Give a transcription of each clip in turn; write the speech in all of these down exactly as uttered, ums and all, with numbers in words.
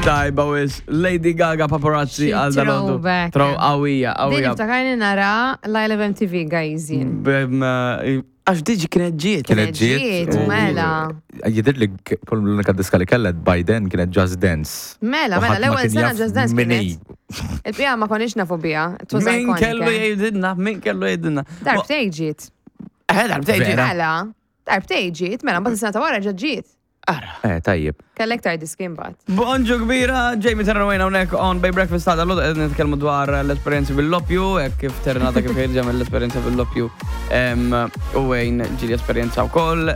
Tajba wis, Lady Gaga paparazzi għal dal-għoddu. throwback. Throw għawija, Din għawija. iftakarni nara Live M T V għajżin. Għax diġi kienet ġiet. Kienet ġiet, mela. Jidir li kol l-unika diska li kellet by then kienet Just Dance. Mela, mela, l-ewwel sena Just Dance kienet. Il-bija ma konix nafu bija. Min kellu jgħididna, min kellu jgħididna. Darbtej ġiet. Eh, darbtej ġiet. Mela, darbtej ġiet, mela, mbagħad is-sena ta' wara ġa ġiet. Ara. Eh, tajjeb. Kellek tar diskin bat. Bonġu kbira, Jamie Terranwayna unek on Bay Breakfast għada l-għod, għedin nitkellmu dwar l-esperienzi bil-loppju, kif terrenata kif jirġa mill-esperienza bil-loppju. U għajn ġili esperienza u koll.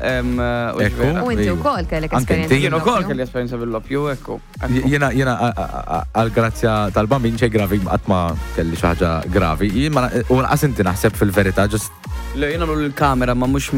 U inti u koll kellek esperienza. Jien u koll kelli esperienza bil-loppju, ekku. Jena, jena, għal-grazzja tal-bambin ċej gravi, għatma kelli xaħġa gravi. U għasinti naħseb fil-verita, ġust. Le, jena l-kamera ma mux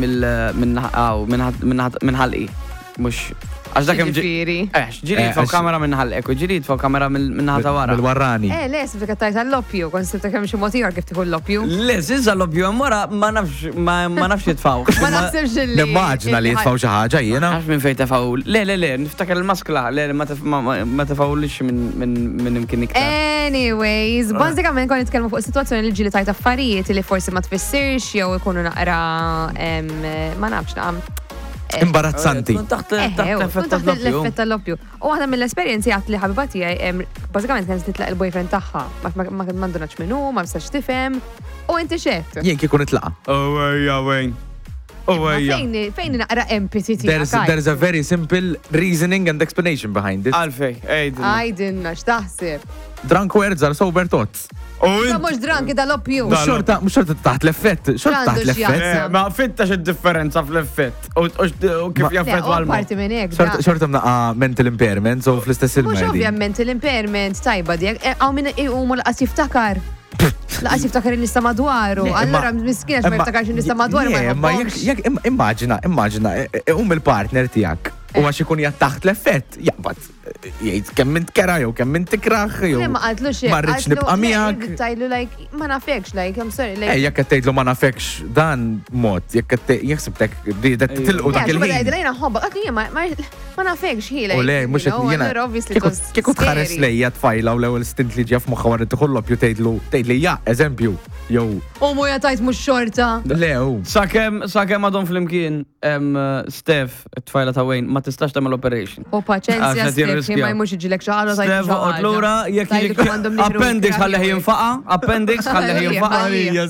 mill-ħalqi. Mux, għax dak ġifiri. Eh, ġiri jitfaw kamera minn ħalqek u ġiri jitfaw kamera minn ħata wara. Mil-warrani. Eh, le, sibta kattajt għall-loppju, kon sibta kemm xi motiħor kif tikun l-loppju. Le, zizza l-loppju għamora ma nafx, ma nafx jitfaw. Ma naħsibx li. Nimmaġna li jitfaw xaħġa jena. Għax minn fej tefaw. Le, le, le, niftakar il-maskla, le, ma tefaw lix minn imkien iktar. Anyways, bażikament kon nitkellmu fuq situazzjoni li ġili tajt affarijiet li forsi ma tfissirx jew ikunu naqra ma nafx naqam. Imbarazzanti. Taħt l-effett tal-loppju. U għahda mill-esperienzi għat li ħabiba tijaj, bazzikament kienet titlaq il-boyfriend taħħa. Ma mandunax minnu, ma bistax tifem. U inti xeft. Jien kikun itlaqa. Oh, ejja, wejn. Oh, ejja. Fejn naqra empathy tijak. There's a very simple reasoning and explanation behind it. Alfej, ejdin. Ajdinna, xtaħsib. Drunk words are sober thoughts. Ma mux dranki dal-loppju. Mux xorta, mux xorta taħt l-effett. Xorta taħt l-effett. Ma fittax il-differenza fl-effett. U kif jaffet għalma. Parti minn ek. Xorta mnaqa mental impairment, so fl-istess il-medi. Mux ovvja mental impairment, tajba di. Għaw minn umu laqas jiftakar. Laqas jiftakar il-nista madwaru. Allora miskiex ma jiftakarx il-nista madwaru. Ma jek immaġina, immaġina, um il-partner tijak. U għax ikun jattaħt l-effett, jaqbad, jgħid kemm mint kera jew kemm mint tikraħ jew. Ma qatlu xi. Ma rridx nibqa' miegħek. Tajlu like ma nafekx like I'm sorry like. Eh jekk qed tgħidlu ma nafekx dan mod, jekk qed jaħsibtek ridet tilqu dak il-ħin. Ja, jgħidilejna ħobba, qed jien ma nafekx ħi like. U le, mhux qed jiena. Kieku tħares lejja tfajla u l-ewwel stint li ġef moħħa wara tħollop ju tgħidlu tgħidli ja, eżempju, jew. U mu jgħid mhux xorta. Le hu. Sakemm sakemm għadhom flimkien Steph, it-tfajla ta' Wayne, ma tistax tagħmel operation. U paċenzja Steph, ma jmux iġilek xi ħaġa tajt. Steph, lura jekk appendix ħalli jinfaqa, appendix ħalli jinfaqa.